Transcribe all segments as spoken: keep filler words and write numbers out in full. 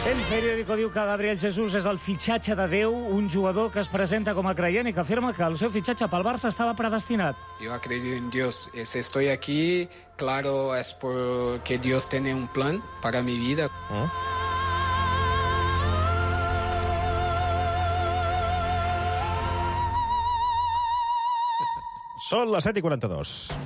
El periòdico diu que Gabriel Jesús és el fitxatge de Déu, un jugador que es presenta com a creient i que afirma que el seu fitxatge pel Barça estava predestinat. Yo acredito en Dios. Si estoy aquí, claro, es porque Dios tiene un plan para mi vida. ¿Eh? Són les set i quaranta-dos.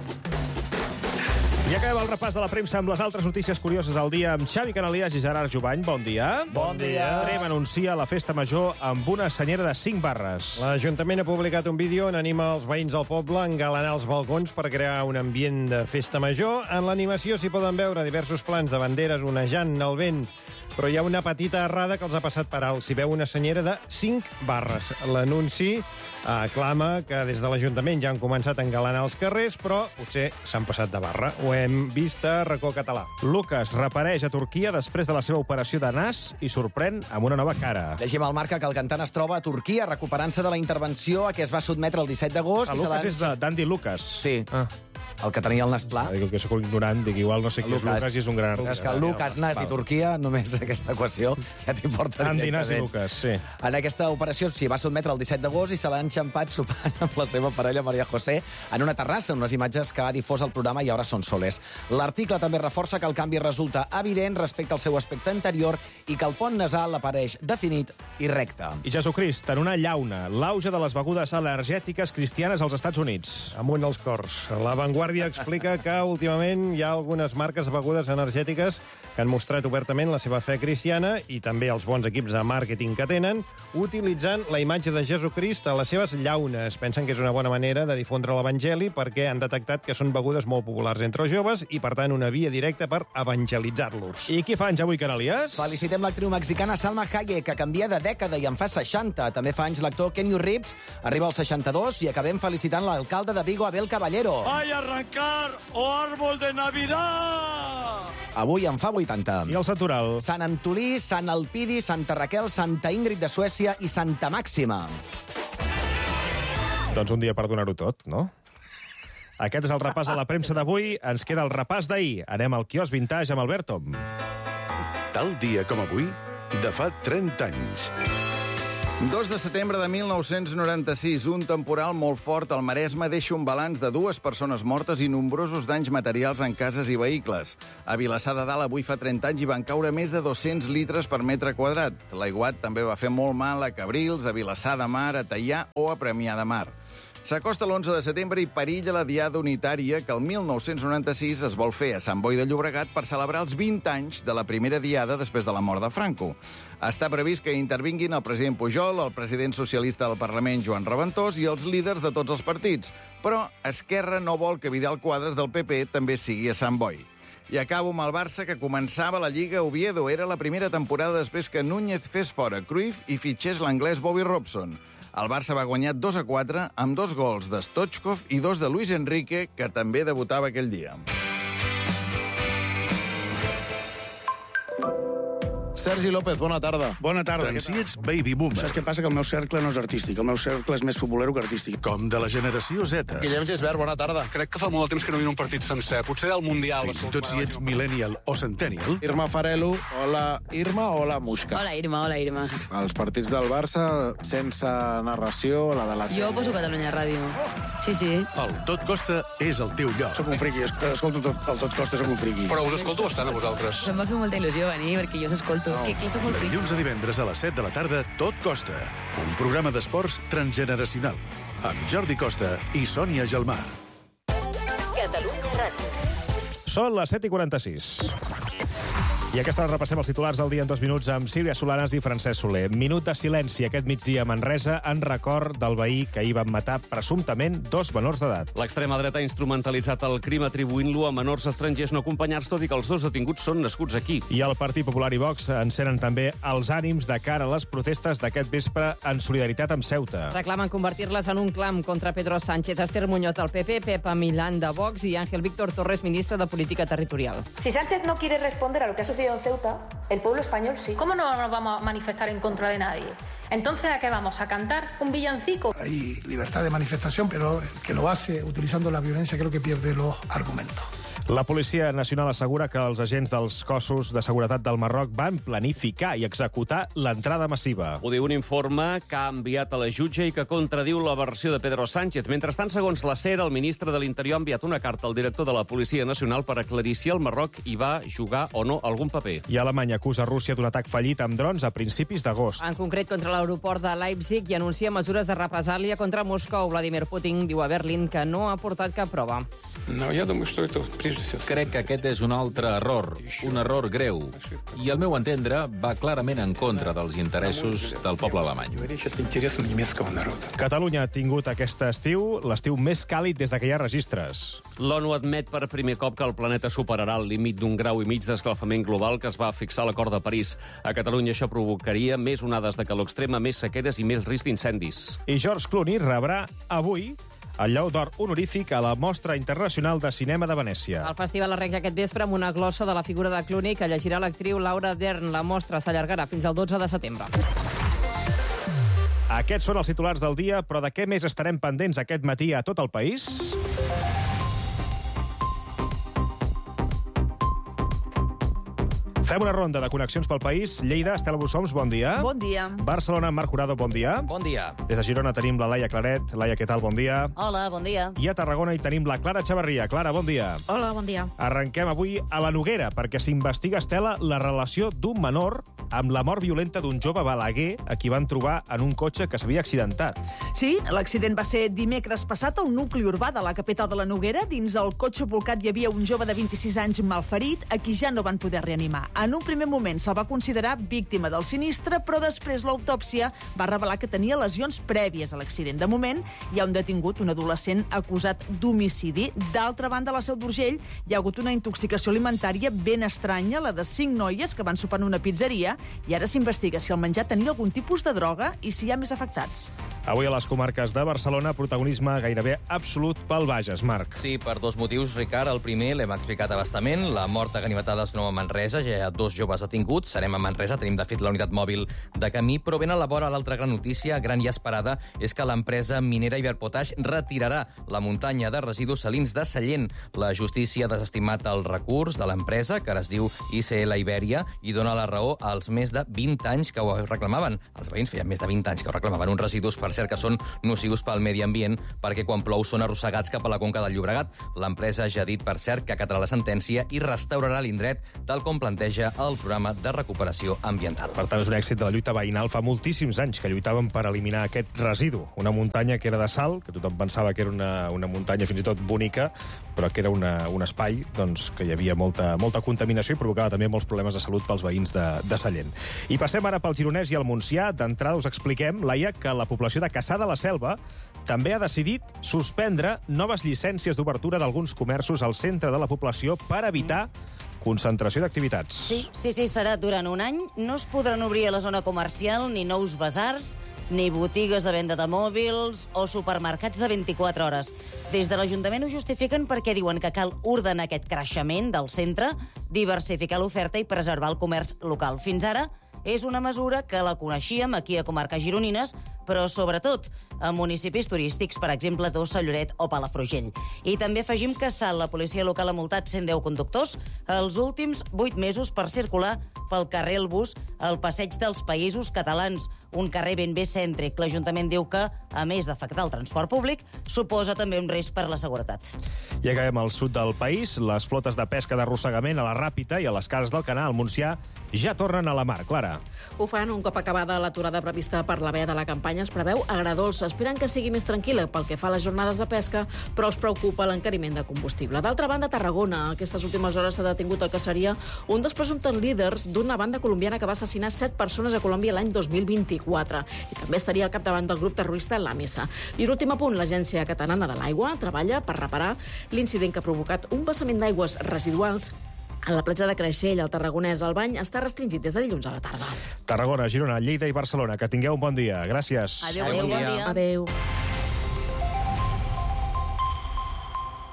I acabem el repàs de la premsa amb les altres notícies curioses del dia amb Xavi Canalias i Gerard Jubany. Bon dia. Bon dia. Trem anuncia la festa major amb una senyera de cinc barres. L'Ajuntament ha publicat un vídeo on anima els veïns del poble a engalanar els balcons per crear un ambient de festa major. En l'animació s'hi poden veure diversos plans de banderes onejant al vent, però hi ha una petita errada que els ha passat per alt. S'hi veu una senyera de cinc barres. L'anunci aclama que des de l'Ajuntament ja han començat a engalanar els carrers, però potser s'han passat de barra. Ho hem vist a Racó Català. Lucas repareix a Turquia després de la seva operació de nas i sorprèn amb una nova cara. Llegim al Marca que el cantant es troba a Turquia recuperant-se de la intervenció a què es va sotmetre el disset d'agost. El Lucas és d'Andy Lucas. Sí. Ah. El que tenia el nas pla. Dic que soc un ignorant, dic igual no sé qui és Lucas i és un gran artista. És que el Lucas, Nas i Turquia, només aquesta equació ja t'hi porta directament. Andy, Nas i Lucas, sí. En aquesta operació s'hi va sotmetre el disset d'agost i se l'ha enxampat sopant amb la seva parella Maria José en una terrassa, en unes imatges que ha difós el programa i ara són soles. L'article també reforça que el canvi resulta evident respecte al seu aspecte anterior i que el pont nasal apareix definit i recte. I Jesucrist, en una llauna, l'auge de les begudes energètiques cristianes als Estats Units. Amunt els cors. La Vanguardia explica que últimament hi ha algunes marques de begudes energètiques que han mostrat obertament la seva fe cristiana i també els bons equips de màrqueting que tenen, utilitzant la imatge de Jesucrist a les seves llaunes. Pensen que és una bona manera de difondre l'evangeli perquè han detectat que són begudes molt populars entre els joves i, per tant, una via directa per evangelitzar-los. I qui fa anys avui, Canalias? Felicitem l'actriu mexicana Salma Hayek, que canvia de dècada i en fa seixanta. També fa anys l'actor Keanu Reeves, arriba als seixanta-dos, i acabem felicitant l'alcalde de Vigo, Abel Caballero. ¡Ay, arrancar o árbol de Navidad! Avui en fa vuitanta. I el Santoral? Sant Antolí, Sant Elpidi, Santa Raquel, Santa Ingrid de Suècia i Santa Màxima. Doncs un dia per donar-ho tot, no? Aquest és el repàs a la premsa d'avui. Ens queda el repàs d'ahir. Anem al quiosc Vintage amb Albert Tom. Tal dia com avui, de fa trenta anys. dos de setembre de mil nou-cents noranta-sis, un temporal molt fort al Maresme deixa un balanç de dues persones mortes i nombrosos danys materials en cases i vehicles. A Vilassar de Dalt avui fa trenta anys hi van caure més de dos-cents litres per metre quadrat. L'aiguat també va fer molt mal a Cabrils, a Vilassar de Mar, a Teià o a Premià de Mar. S'acosta l'onze de setembre i perilla la Diada Unitària que el mil nou-cents noranta-sis es vol fer a Sant Boi de Llobregat per celebrar els vint anys de la primera Diada després de la mort de Franco. Està previst que intervinguin el president Pujol, el president socialista del Parlament Joan Reventós i els líders de tots els partits. Però Esquerra no vol que Vidal Quadras del P P també sigui a Sant Boi. I acabo amb el Barça, que començava la Lliga Oviedo. Era la primera temporada després que Núñez fes fora Cruyff i fitxés l'anglès Bobby Robson. El Barça va guanyar dos a quatre amb dos gols de Stoichkov i dos de Luis Enrique, que també debutava aquell dia. Sergi López, bona tarda. Bona tarda. Tant si ets baby boomer. Saps què passa? Que el meu cercle no és artístic. El meu cercle és més futbolero que artístic. Com de la generació Z. Guillem Gisbert, bona tarda. Crec que fa molt de temps que no vinc un partit sencer. Potser al Mundial. Fins i tot si ets millennial o centennial. Irma Farelo, hola Irma, hola Muixca. Hola Irma, hola Irma. Els partits del Barça sense narració, la de la... Jo poso Catalunya Ràdio. Sí, sí. El Tot Costa és el teu lloc. Soc un friqui, escolto tot, el Tot Costa, soc un friqui. Però us escolto bastant a vosaltres. Em va fer molta il·lusió venir perquè jo us escolto. No. És que aquí soc molt friqui. Dilluns a divendres a les set de la tarda, Tot Costa. Un programa d'esports transgeneracional. Amb Jordi Costa i Sònia Gelmà. Catalunya Ràdio. Són les set i quaranta-sis. I aquesta hora repassem els titulars del dia en dos minuts amb Sílvia Solanas i Francesc Soler. Minut de silenci aquest migdia a Manresa en record del veí que ahir van matar presumptament dos menors d'edat. L'extrema dreta ha instrumentalitzat el crim atribuint-lo a menors estrangers no acompanyats, tot i que els dos detinguts són nascuts aquí. I el Partit Popular i Vox encenen també els ànims de cara a les protestes d'aquest vespre en solidaritat amb Ceuta. Reclamen convertir-les en un clam contra Pedro Sánchez, Esther Muñoz del P P, Pepa Milán de Vox i Ángel Víctor Torres, ministre de Política Territorial. Si Sánchez no quiere responder a lo que ha sucedido en Ceuta, el pueblo español sí. ¿Cómo no nos vamos a manifestar en contra de nadie? Entonces, ¿a qué vamos? ¿A cantar un villancico? Hay libertad de manifestación, pero el que lo hace utilizando la violencia creo que pierde los argumentos. La Policia Nacional assegura que els agents dels cossos de seguretat del Marroc van planificar i executar l'entrada massiva. Ho diu un informe que ha enviat a la jutge i que contradiu la versió de Pedro Sánchez. Mentrestant, segons la SER, el ministre de l'Interior ha enviat una carta al director de la Policia Nacional per aclarir si el Marroc hi va jugar o no algun paper. I Alemanya acusa Rússia d'un atac fallit amb drons a principis d'agost. En concret, contra l'aeroport de Leipzig, i anuncia mesures de represàlia contra Moscou. Vladimir Putin diu a Berlín que no ha portat cap prova. No, я думаю, что это прежде всего... Crec que aquest és un altre error, un error greu, i al meu entendre va clarament en contra dels interessos del poble alemany. Catalunya ha tingut aquest estiu l'estiu més càlid des de que hi ha registres. L'ONU admet per primer cop que el planeta superarà el límit d'un grau i mig d'escalfament global que es va fixar a l'Acord de París. A Catalunya això provocaria més onades de calor extrema, més sequeres i més risc d'incendis. I George Clooney rebrà avui el Lleó d'Or honorífic a la Mostra Internacional de Cinema de Venècia. El festival arrenca aquest vespre amb una glossa de la figura de Clooney que llegirà l'actriu Laura Dern. La mostra s'allargarà fins al dotze de setembre. Aquests són els titulars del dia, però de què més estarem pendents aquest matí a tot el país? Fem una ronda de connexions pel país. Lleida, Estela Bussoms, bon dia. Bon dia. Barcelona, Marc Jurado, bon dia. Bon dia. Des de Girona tenim la Laia Claret. Laia, què tal? Bon dia. Hola, bon dia. I a Tarragona hi tenim la Clara Chavarria. Clara, bon dia. Hola, bon dia. Arrenquem avui a la Noguera, perquè s'investiga, Estela, la relació d'un menor amb la mort violenta d'un jove balaguer a qui van trobar en un cotxe que s'havia accidentat. Sí, l'accident va ser dimecres passat al nucli urbà de la capital de la Noguera. Dins el cotxe volcat hi havia un jove de vint-i-sis anys malferit, a qui ja no van poder reanimar. En un primer moment se'l va considerar víctima del sinistre, però després l'autòpsia va revelar que tenia lesions prèvies a l'accident. De moment, hi ha un detingut, un adolescent acusat d'homicidi. D'altra banda, a la Seu d'Urgell hi ha hagut una intoxicació alimentària ben estranya, la de cinc noies que van sopar en una pizzeria, i ara s'investiga si el menjar tenia algun tipus de droga i si hi ha més afectats. Avui a les comarques de Barcelona, protagonisme gairebé absolut pel Bages, Marc. Sí, per dos motius, Ricard. El primer l'hem explicat a bastament. La mort a ganivetades no a Manresa, ja hi ha dos joves detinguts. Serem a Manresa, tenim de fet la unitat mòbil de camí, però ben a la vora l'altra gran notícia, gran i esperada, és que l'empresa minera Iberpotash retirarà la muntanya de residus salins de Sallent. La justícia ha desestimat el recurs de l'empresa, que ara es diu I C L Iberia, i dona la raó als més de vint anys que ho reclamaven. Els veïns feien més de vint anys que ho reclamaven. Uns residus, per cert, que són nocius pel medi ambient, perquè quan plou són arrossegats cap a la conca del Llobregat. L'empresa ja ha dit, per cert, que acatarà la sentència i restaurarà l'indret tal com planteja el programa de recuperació ambiental. Per tant, és un èxit de la lluita veïnal. Fa moltíssims anys que lluitaven per eliminar aquest residu. Una muntanya que era de sal, que tothom pensava que era una, una muntanya fins i tot bonica, però que era una, un espai doncs, que hi havia molta, molta contaminació i provocava també molts problemes de salut pels veïns de, de Sallent. I passem ara pel Gironès i el Montsià. D'entrada us expliquem, Laia, que la població de Cassà de la Selva també ha decidit suspendre noves llicències d'obertura d'alguns comerços al centre de la població per evitar concentració d'activitats. Sí, sí, sí, serà durant un any. No es podran obrir a la zona comercial ni nous basars, ni botigues de venda de mòbils o supermercats de vint-i-quatre hores. Des de l'Ajuntament ho justifiquen perquè diuen que cal ordenar aquest creixement del centre, diversificar l'oferta i preservar el comerç local. Fins ara, és una mesura que la coneixíem aquí a comarques gironines, però sobretot a municipis turístics, per exemple, Tossa, Lloret o Palafrugell. I també afegim que la policia local ha multat cent deu conductors els últims vuit mesos per circular pel carrer El Bus al Passeig dels Països Catalans, un carrer ben bé cèntric. L'Ajuntament diu que, a més d'afectar el transport públic, suposa també un risc per la seguretat. I acabem al sud del país. Les flotes de pesca d'arrossegament a la Ràpita i a les cases del Canal, al Montsià, ja tornen a la mar. Clara. Ho fan un cop acabada l'aturada prevista per la vea de la campanya. Es preveu agradolç. Esperen que sigui més tranquil·la pel que fa a les jornades de pesca, però els preocupa l'encariment de combustible. D'altra banda, a Tarragona, aquestes últimes hores s'ha detingut el que seria un dels presumptes líders d'una banda colombiana que va assassinar set persones a Colòmbia l'any dos mil vint-i-quatre. I també estaria al capdavant del grup terrorista La Mesa. I l'últim apunt, l'Agència Catalana de l'Aigua treballa per reparar l'incident que ha provocat un vessament d'aigües residuals a la platja de Creixell, al Tarragonès. El bany està restringit des de dilluns a la tarda. Tarragona, Girona, Lleida i Barcelona. Que tingueu un bon dia. Gràcies. Adéu, Adéu bon dia. Adéu.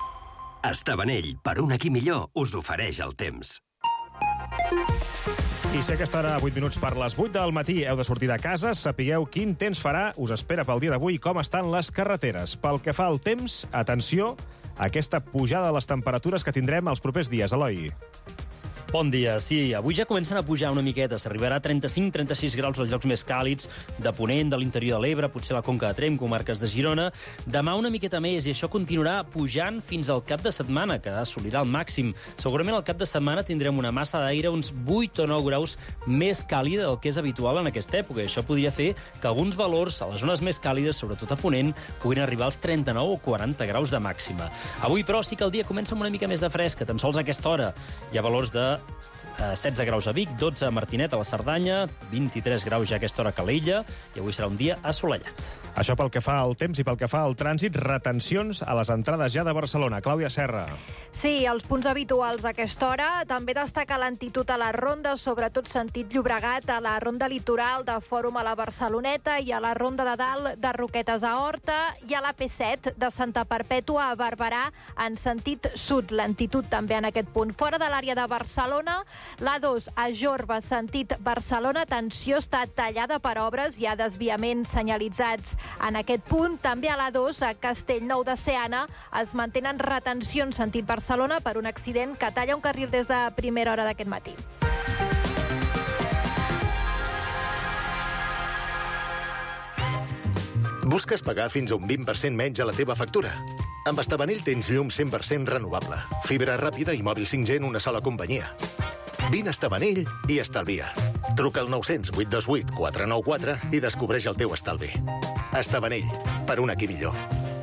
Estavanell, per un aquí millor, us ofereix el temps. I si a aquesta hora, vuit minuts per les vuit del matí, heu de sortir de casa, sapigueu quin temps farà, us espera pel dia d'avui, com estan les carreteres. Pel que fa al temps, atenció a aquesta pujada de les temperatures que tindrem els propers dies. Eloi. Bon dia. Sí, avui ja comencen a pujar una miqueta. S'arribarà a trenta-cinc trenta-sis graus als llocs més càlids de Ponent, de l'interior de l'Ebre, potser la Conca de Tremp, comarques de Girona. Demà una miqueta més, i això continuarà pujant fins al cap de setmana, que assolirà el màxim. Segurament al cap de setmana tindrem una massa d'aire uns vuit o nou graus més càlida del que és habitual en aquesta època. I això podria fer que alguns valors a les zones més càlides, sobretot a Ponent, puguin arribar als trenta-nou o quaranta graus de màxima. Avui, però, sí que el dia comença amb una mica més de fresca, tan sols a aquesta hora. Hi ha valors de setze graus a Vic, dotze a Martinet, a la Cerdanya, vint-i-tres graus ja a aquesta hora a Calella, i avui serà un dia assolellat. Això pel que fa al temps i pel que fa al trànsit, retencions a les entrades ja de Barcelona. Clàudia Serra. Sí, els punts habituals a aquesta hora. També destaca lentitud a les rondes, sobretot sentit Llobregat, a la ronda litoral de Fòrum a la Barceloneta i a la ronda de dalt de Roquetes a Horta i a la P set de Santa Perpètua a Barberà en sentit sud. Lentitud també en aquest punt. Fora de l'àrea de Barcelona, l'A dos a Jorba, sentit Barcelona, atenció, està tallada per obres, hi ha desviaments senyalitzats en aquest punt. També a l'A dos a Castellnou de Seana es mantenen retencions sentit Barcelona per un accident que talla un carril des de primera hora d'aquest matí. Busques pagar fins a un vint per cent menys a la teva factura? Amb Estabanell tens llum cent per cent renovable, fibra ràpida i mòbil cinc G en una sola companyia. Vine a Estabanell i estalvia. Truca al nou cents, vuit dos vuit, quatre nou quatre i descobreix el teu estalvi. Estabanell, per un aquí millor.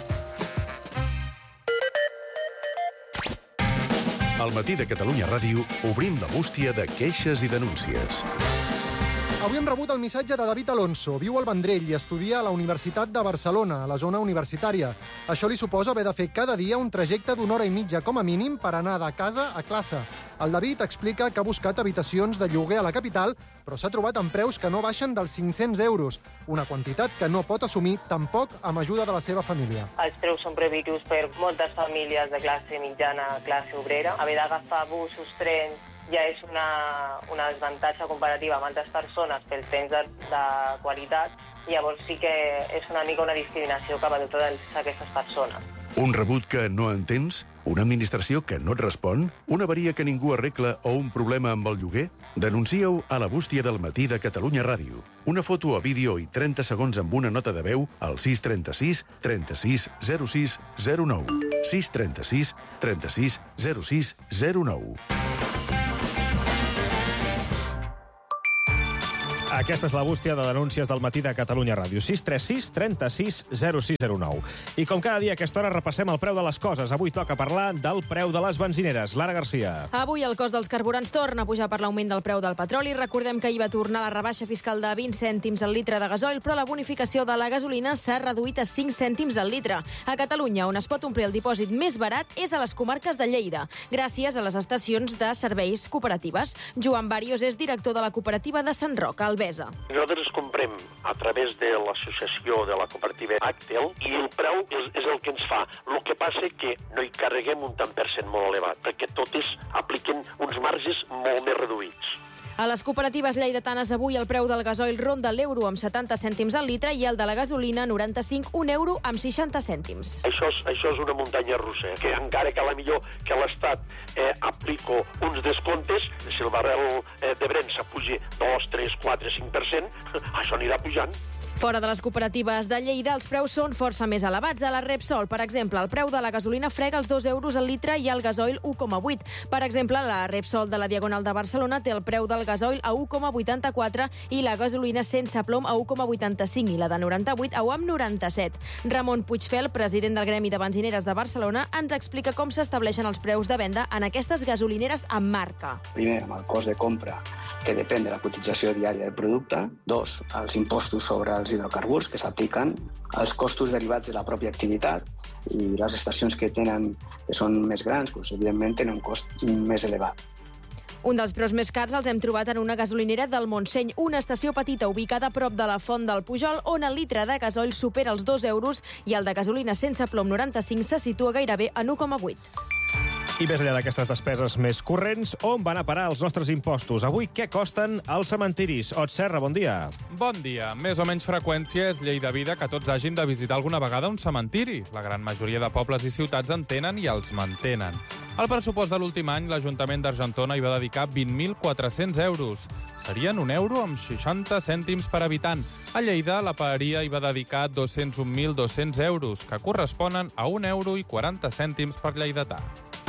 Al matí de Catalunya Ràdio obrim la bústia de queixes i denúncies. Avui hem rebut el missatge de David Alonso. Viu al Vendrell i estudia a la Universitat de Barcelona, a la zona universitària. Això li suposa haver de fer cada dia un trajecte d'una hora i mitja, com a mínim, per anar de casa a classe. El David explica que ha buscat habitacions de lloguer a la capital, però s'ha trobat amb preus que no baixen dels cinc-cents euros, una quantitat que no pot assumir tampoc amb ajuda de la seva família. Els preus són prohibitius per moltes famílies de classe mitjana, classe obrera. Haver d'agafar busos, trens, ja és una, una desavantatge comparativa amb altres persones pel temps de, de qualitat, i llavors sí que és una mica una discriminació cap a totes aquestes persones. Un rebut que no entens? Una administració que no et respon? Una avaria que ningú arregla o un problema amb el lloguer? Denuncia-ho a la bústia del matí de Catalunya Ràdio. Una foto a vídeo i trenta segons amb una nota de veu al sis trenta-sis trenta-sis zero sis zero nou. sis trenta-sis trenta-sis zero sis zero nou. Aquesta és la bústia de denúncies del matí de Catalunya Ràdio. sis tres sis trenta-sis zero sis zero nou. I com cada dia a aquesta hora repassem el preu de les coses. Avui toca parlar del preu de les benzineres. Lara Garcia. Avui el cost dels carburants torna a pujar per l'augment del preu del petroli. Recordem que hi va tornar la rebaixa fiscal de vint cèntims al litre de gasoil, però la bonificació de la gasolina s'ha reduït a cinc cèntims al litre. A Catalunya, on es pot omplir el dipòsit més barat, és a les comarques de Lleida, gràcies a les estacions de serveis cooperatives. Joan Barios és director de la cooperativa de Sant Roc, al Nosaltres comprem a través de l'associació de la cooperativa Actel i el preu és, és el que ens fa. El que passa que no hi carreguem un tant per cent molt elevat, perquè totes apliquen uns marges molt més reduïts. A les cooperatives lleidatanes avui el preu del gasoil ronda l'euro amb setanta cèntims al litre i el de la gasolina noranta-cinc, un euro amb seixanta cèntims. Això és, això és una muntanya russa, que encara que a la millor que l'Estat eh, aplico uns descomptes, si el barrel eh, de Brent s'apuja dos, tres, quatre, cinc per cent, això anirà pujant. Fora de les cooperatives de Lleida, els preus són força més elevats. A la Repsol, per exemple, el preu de la gasolina frega els dos euros al litre i el gasoil u coma vuit. Per exemple, la Repsol de la Diagonal de Barcelona té el preu del gasoil a u coma vuitanta-quatre i la gasolina sense plom a u coma vuitanta-cinc i la de noranta-vuit a u coma noranta-set. Ramon Puigfel, president del Gremi de Benzineres de Barcelona, ens explica com s'estableixen els preus de venda en aquestes gasolineres amb marca. Primer, amb el cost de compra, que depèn de la cotització diària del producte. Dos, els impostos sobre els hidrocarburs que s'apliquen, els costos derivats de la pròpia activitat i les estacions que tenen que són més grans, doncs, evidentment, tenen un cost més elevat. Un dels preus més cars els hem trobat en una gasolinera del Montseny, una estació petita ubicada a prop de la Font del Pujol, on el litre de gasoil supera els dos euros i el de gasolina sense plom noranta-cinc se situa gairebé en u coma vuit. I més enllà d'aquestes despeses més corrents, on van a parar els nostres impostos? Avui, què costen els cementiris? Ot Serra, bon dia. Bon dia. Més o menys freqüència és llei de vida que tots hagin de visitar alguna vegada un cementiri. La gran majoria de pobles i ciutats en tenen i els mantenen. Al pressupost de l'últim any, l'Ajuntament d'Argentona hi va dedicar vint mil quatre-cents euros. Serien un euro amb seixanta cèntims per habitant. A Lleida, la paeria hi va dedicar dos-cents un mil dos-cents euros, que corresponen a un euro i quaranta cèntims per lleidatà.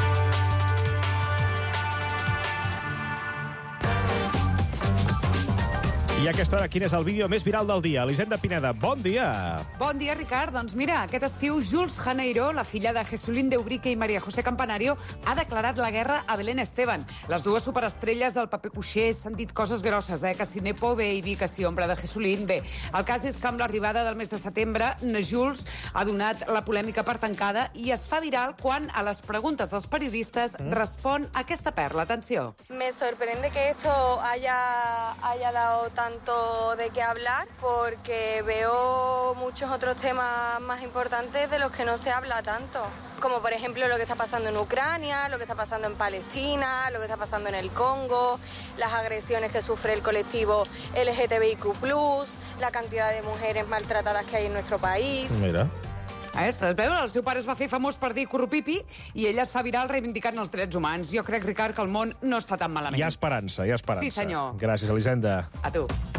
I a aquesta hora, quin és el vídeo més viral del dia? Elisenda Pineda, bon dia. Bon dia, Ricard. Doncs mira, aquest estiu Jules Janeiro, la filla de Jesulín de Ubrique i María José Campanario, ha declarat la guerra a Belén Esteban. Les dues superestrelles del paper cuixer s'han dit coses grosses, eh? Que si Nepo Baby, que si ombra de Jesulín. Bé, el cas és que amb l'arribada del mes de setembre, Jules ha donat la polèmica per tancada i es fa viral quan a les preguntes dels periodistes mm. respon aquesta perla. Atenció. Me sorprende que esto haya, haya dado tan tanto de qué hablar, porque veo muchos otros temas más importantes de los que no se habla tanto, como por ejemplo lo que está pasando en Ucrania, lo que está pasando en Palestina, lo que está pasando en el Congo, las agresiones que sufre el colectivo L G T B I Q plus, la cantidad de mujeres maltratadas que hay en nuestro país. Mira. Eh, es veu? El seu pare es va fer famós per dir corrupipi i ella es fa viral reivindicant els drets humans. Jo crec, Ricard, que el món no està tan malament. Hi ha esperança, hi ha esperança. Sí, senyor. Gràcies, Elisenda. A tu.